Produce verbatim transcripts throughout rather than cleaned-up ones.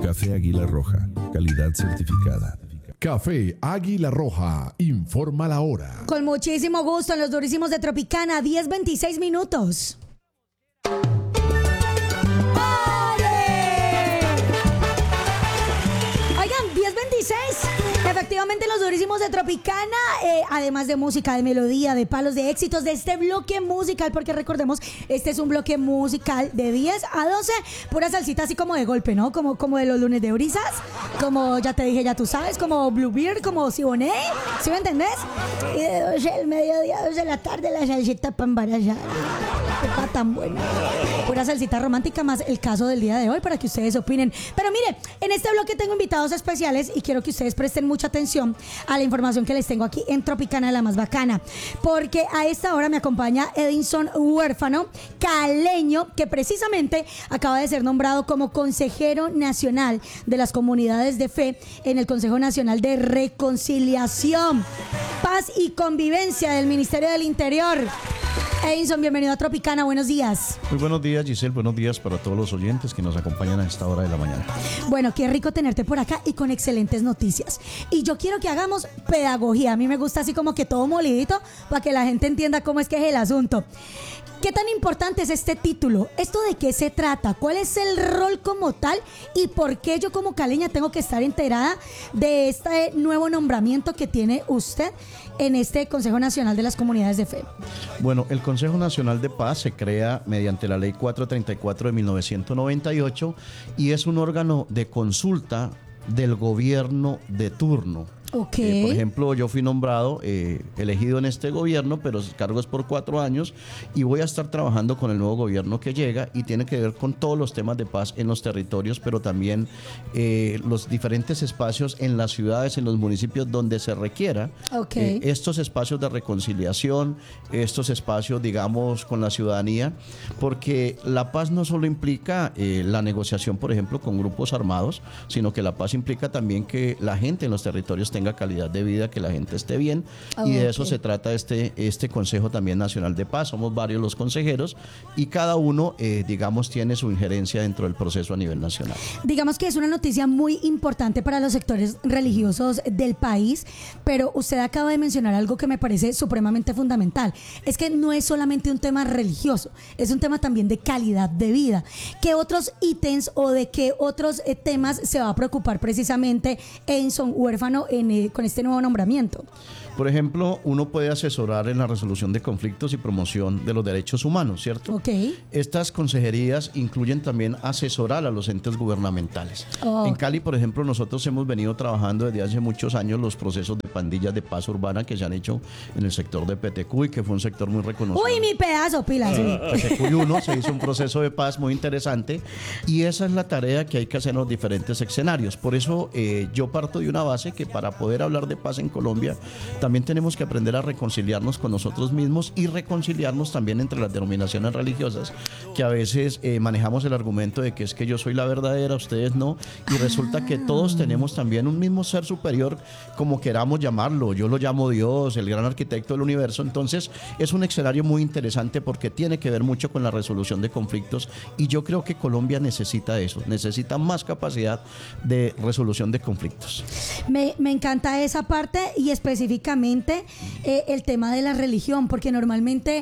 Café Águila Roja, calidad certificada. Café Águila Roja, informa la hora. Con muchísimo gusto en los durísimos de Tropicana, diez veintiséis minutos. Oigan, diez veintiséis. Efectivamente, en los durísimos de Tropicana, eh, además de música, de melodía, de palos, de éxitos, de este bloque musical, porque recordemos, este es un bloque musical de diez a doce, pura salsita así como de golpe, ¿no? Como, como de los lunes de brisas, como ya te dije, ya tú sabes, como Bluebeard, como Siboney, ¿sí me entendés? Y de doce del mediodía, doce de la tarde, la salsita para embarazar. Qué pa' tan buena. Pura salsita romántica, más el caso del día de hoy, para que ustedes opinen. Pero mire, en este bloque tengo invitados especiales y quiero que ustedes presten mucha atención a la información que les tengo aquí en Tropicana, la más bacana, porque a esta hora me acompaña Edinson Huérfano, caleño, que precisamente acaba de ser nombrado como consejero nacional de las comunidades de fe en el Consejo Nacional de Reconciliación, Paz y Convivencia del Ministerio del Interior. Edinson, bienvenido a Tropicana, buenos días. Muy buenos días, Giselle, buenos días para todos los oyentes que nos acompañan a esta hora de la mañana. Bueno, qué rico tenerte por acá y con excelentes noticias. Y yo quiero que hagamos pedagogía, a mí me gusta así como que todo molidito para que la gente entienda cómo es que es el asunto. ¿Qué tan importante es este título? ¿Esto de qué se trata? ¿Cuál es el rol como tal? ¿Y por qué yo como caleña tengo que estar enterada de este nuevo nombramiento que tiene usted en este Consejo Nacional de las Comunidades de Fe? Bueno, el Consejo Nacional de Paz se crea mediante la Ley cuatrocientos treinta y cuatro de mil novecientos noventa y ocho y es un órgano de consulta del gobierno de turno. Okay. Eh, por ejemplo, yo fui nombrado, eh, elegido en este gobierno, pero el cargo es por cuatro años y voy a estar trabajando con el nuevo gobierno que llega y tiene que ver con todos los temas de paz en los territorios, pero también eh, los diferentes espacios en las ciudades, en los municipios donde se requiera. Okay. Eh, estos espacios de reconciliación, estos espacios, digamos, con la ciudadanía, porque la paz no solo implica eh, la negociación, por ejemplo, con grupos armados, sino que la paz implica también que la gente en los territorios tenga calidad de vida, que la gente esté bien, oh, y de okay. eso se trata este, este Consejo también Nacional de Paz. Somos varios los consejeros y cada uno, eh, digamos, tiene su injerencia dentro del proceso a nivel nacional. Digamos que es una noticia muy importante para los sectores religiosos del país, pero usted acaba de mencionar algo que me parece supremamente fundamental. Es que no es solamente un tema religioso, es un tema también de calidad de vida. ¿Qué otros ítems o de qué otros eh, temas se va a preocupar precisamente Edinson Huérfano en con este nuevo nombramiento? Por ejemplo, uno puede asesorar en la resolución de conflictos y promoción de los derechos humanos, ¿cierto? Okay. Estas consejerías incluyen también asesorar a los entes gubernamentales. Oh. En Cali, por ejemplo, nosotros hemos venido trabajando desde hace muchos años los procesos de pandillas de paz urbana que se han hecho en el sector de Petecuy, que fue un sector muy reconocido. Uy, mi pedazo, pila, sí. Eh, Petecuy uno se hizo un proceso de paz muy interesante y esa es la tarea que hay que hacer en los diferentes escenarios. Por eso eh, yo parto de una base que para poder hablar de paz en Colombia también tenemos que aprender a reconciliarnos con nosotros mismos y reconciliarnos también entre las denominaciones religiosas, que a veces eh, manejamos el argumento de que es que yo soy la verdadera, ustedes no, y resulta que todos tenemos también un mismo ser superior, como queramos llamarlo. Yo lo llamo Dios, el gran arquitecto del universo. Entonces es un escenario muy interesante porque tiene que ver mucho con la resolución de conflictos y yo creo que Colombia necesita eso, necesita más capacidad de resolución de conflictos. Me, me encanta esa parte y específicamente eh, el tema de la religión, porque normalmente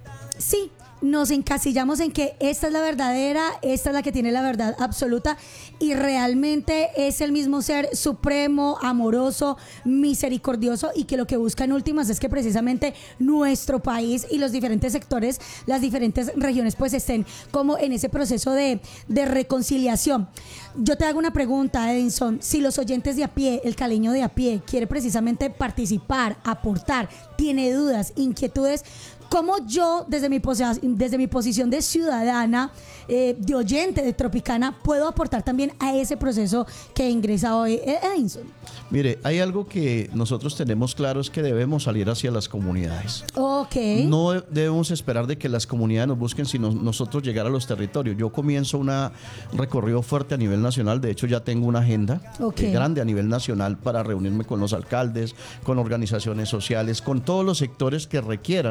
sí, nos encasillamos en que esta es la verdadera, esta es la que tiene la verdad absoluta y realmente es el mismo ser supremo, amoroso, misericordioso y que lo que busca en últimas es que precisamente nuestro país y los diferentes sectores, las diferentes regiones pues estén como en ese proceso de, de reconciliación. Yo te hago una pregunta, Edinson, si los oyentes de a pie, el caleño de a pie quiere precisamente participar, aportar, tiene dudas, inquietudes, ¿cómo yo, desde mi, posi- desde mi posición de ciudadana, eh, de oyente de Tropicana, puedo aportar también a ese proceso que ingresa hoy Edinson? Mire, hay algo que nosotros tenemos claro, es que debemos salir hacia las comunidades. Ok. No debemos esperar de que las comunidades nos busquen, sino nosotros llegar a los territorios. Yo comienzo un recorrido fuerte a nivel nacional, de hecho ya tengo una agenda okay. eh, grande a nivel nacional para reunirme con los alcaldes, con organizaciones sociales, con todos los sectores que requieran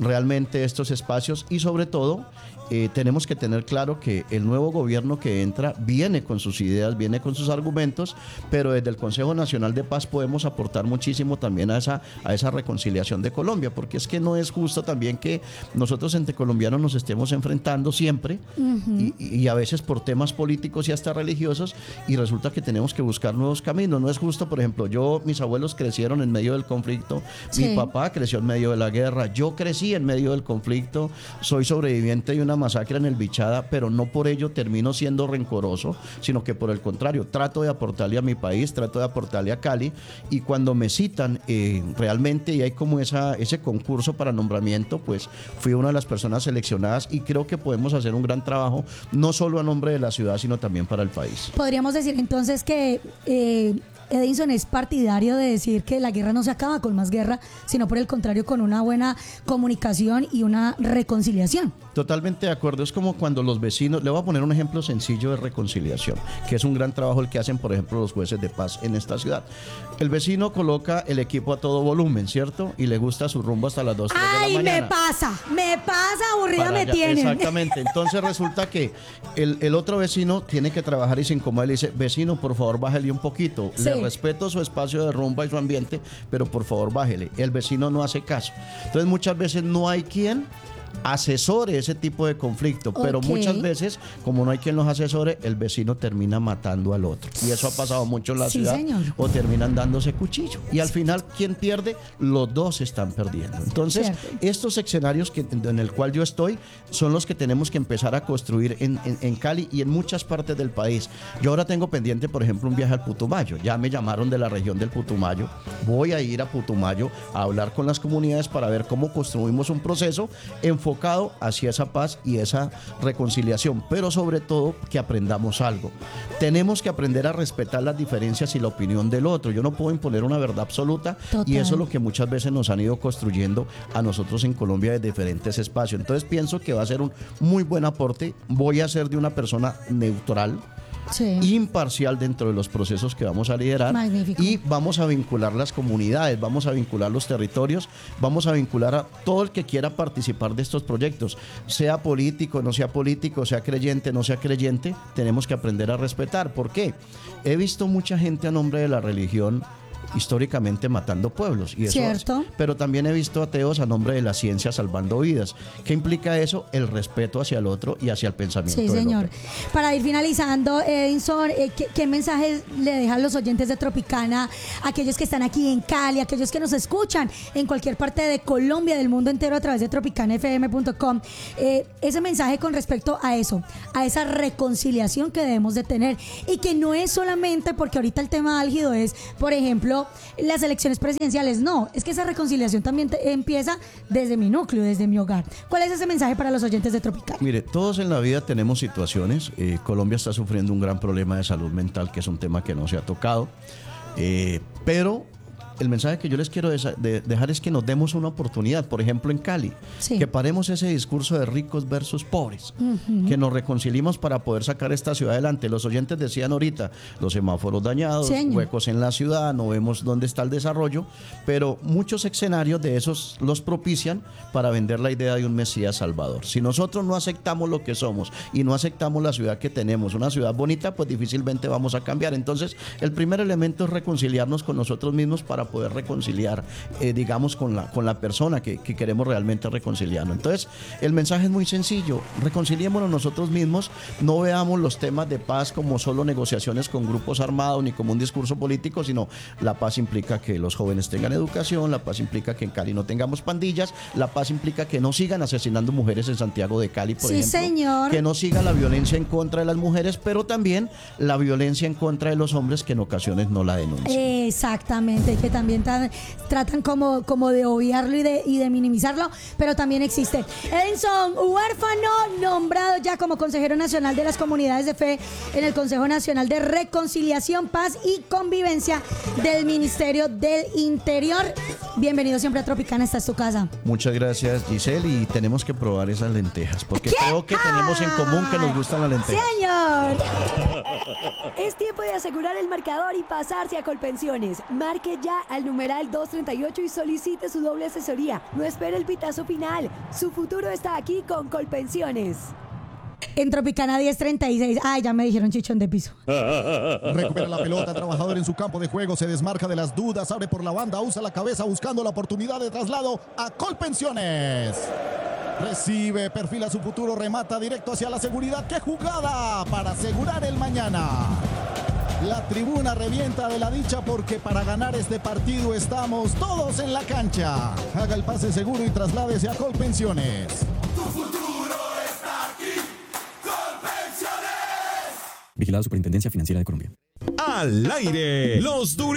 realmente estos espacios y sobre todo eh, tenemos que tener claro que el nuevo gobierno que entra viene con sus ideas, viene con sus argumentos, pero desde el Consejo Nacional de Paz podemos aportar muchísimo también a esa, a esa reconciliación de Colombia, porque es que no es justo también que nosotros entre colombianos nos estemos enfrentando siempre uh-huh. y, y a veces por temas políticos y hasta religiosos, y resulta que tenemos que buscar nuevos caminos. No es justo, por ejemplo, yo, mis abuelos crecieron en medio del conflicto, sí. mi papá creció en medio de la guerra, yo crecí en medio del conflicto, soy sobreviviente de una masacre en el Bichada, pero no por ello termino siendo rencoroso, sino que por el contrario, trato de aportarle a mi país, trato de aportarle a Cali, y cuando me citan eh, realmente y hay como esa, ese concurso para nombramiento, pues fui una de las personas seleccionadas y creo que podemos hacer un gran trabajo, no solo a nombre de la ciudad, sino también para el país. Podríamos decir entonces que eh, Edinson es partidario de decir que la guerra no se acaba con más guerra, sino por el contrario con una buena comunicación y una reconciliación. Totalmente de acuerdo, es como cuando los vecinos, le voy a poner un ejemplo sencillo de reconciliación, que es un gran trabajo el que hacen, por ejemplo, los jueces de paz en esta ciudad. El vecino coloca el equipo a todo volumen, ¿cierto? Y le gusta su rumbo hasta las dos, tres de la mañana. ¡Ay, me pasa! ¡Me pasa! Aburrida Para me allá, tienen. Exactamente, entonces resulta que el, el otro vecino tiene que trabajar y se incomoda y le dice, vecino, por favor, bájele un poquito. Sí. Le respeto su espacio de rumba y su ambiente, pero por favor, bájele. El vecino no hace caso. Entonces muchas veces no hay quien asesore ese tipo de conflicto, okay. pero muchas veces, como no hay quien los asesore, el vecino termina matando al otro. Y eso ha pasado mucho en la sí, ciudad. Señor. O terminan dándose cuchillo. Y al final, ¿quién pierde? Los dos están perdiendo. Entonces, cierto. Estos escenarios que, en el cual yo estoy son los que tenemos que empezar a construir en, en, en Cali y en muchas partes del país. Yo ahora tengo pendiente, por ejemplo, un viaje al Putumayo. Ya me llamaron de la región del Putumayo. Voy a ir a Putumayo a hablar con las comunidades para ver cómo construimos un proceso enfocado hacia esa paz y esa reconciliación, pero sobre todo que aprendamos algo. Tenemos que aprender a respetar las diferencias y la opinión del otro. Yo no puedo imponer una verdad absoluta. Total. Y eso es lo que muchas veces nos han ido construyendo a nosotros en Colombia de diferentes espacios. Entonces pienso que va a ser un muy buen aporte. Voy a ser de una persona neutral, sí. imparcial dentro de los procesos que vamos a liderar. Magnífico. Y vamos a vincular las comunidades, vamos a vincular los territorios, vamos a vincular a todo el que quiera participar de estos proyectos, sea político, no sea político, sea creyente, no sea creyente, tenemos que aprender a respetar. ¿Por qué? He visto mucha gente a nombre de la religión históricamente matando pueblos, y eso ¿cierto? Hace. Pero también he visto ateos a nombre de la ciencia salvando vidas. ¿Qué implica eso? El respeto hacia el otro y hacia el pensamiento sí, del señor. otro. Para ir finalizando, Edinson, eh, ¿qué, ¿qué mensajes le dejan los oyentes de Tropicana, aquellos que están aquí en Cali, aquellos que nos escuchan en cualquier parte de Colombia, del mundo entero a través de tropicana f m punto com? Eh, ese mensaje con respecto a eso, a esa reconciliación que debemos de tener, y que no es solamente porque ahorita el tema álgido es, por ejemplo, las elecciones presidenciales. No, es que esa reconciliación también te, empieza desde mi núcleo, desde mi hogar. ¿Cuál es ese mensaje para los oyentes de Tropicana? Mire, todos en la vida tenemos situaciones. Eh, Colombia está sufriendo un gran problema de salud mental, que es un tema que no se ha tocado. Eh, pero el mensaje que yo les quiero de dejar es que nos demos una oportunidad, por ejemplo en Cali, sí. que paremos ese discurso de ricos versus pobres, uh-huh. que nos reconciliemos para poder sacar esta ciudad adelante. Los oyentes decían ahorita, los semáforos dañados, Señor. huecos en la ciudad, no vemos dónde está el desarrollo, pero muchos escenarios de esos los propician para vender la idea de un Mesías Salvador. Si nosotros no aceptamos lo que somos y no aceptamos la ciudad que tenemos, una ciudad bonita, pues difícilmente vamos a cambiar. Entonces, el primer elemento es reconciliarnos con nosotros mismos para poder reconciliar, eh, digamos, con la, con la persona que, que queremos realmente reconciliarnos. Entonces, el mensaje es muy sencillo: reconciliémonos nosotros mismos, no veamos los temas de paz como solo negociaciones con grupos armados ni como un discurso político, sino la paz implica que los jóvenes tengan educación, la paz implica que en Cali no tengamos pandillas, la paz implica que no sigan asesinando mujeres en Santiago de Cali, por sí, ejemplo, señor. que no siga la violencia en contra de las mujeres, pero también la violencia en contra de los hombres que en ocasiones no la denuncian. Exactamente, que también tan, tratan como, como de obviarlo y de, y de minimizarlo, pero también existe. Edinson, huérfano, nombrado ya como consejero nacional de las comunidades de fe en el Consejo Nacional de Reconciliación, Paz y Convivencia del Ministerio del Interior. Bienvenido siempre a Tropicana, esta es tu casa. Muchas gracias, Giselle, y tenemos que probar esas lentejas, porque ¿Qué? creo que tenemos en común que nos gustan las lentejas. ¡Señor! Es tiempo de asegurar el marcador y pasarse a Colpensiones. Marque ya al numeral doscientos treinta y ocho y solicite su doble asesoría. No espere el pitazo final. Su futuro está aquí con Colpensiones. En Tropicana diez treinta y seis. Ay, ya me dijeron chichón de piso. Recupera la pelota, trabajador en su campo de juego, se desmarca de las dudas, abre por la banda, usa la cabeza buscando la oportunidad de traslado a Colpensiones. Recibe, perfila su futuro, remata directo hacia la seguridad. ¡Qué jugada para asegurar el mañana! La tribuna revienta de la dicha porque para ganar este partido estamos todos en la cancha. Haga el pase seguro y trasládese a Colpensiones. Tu futuro está aquí. Colpensiones. Vigilada Superintendencia Financiera de Colombia. Al aire, los duros.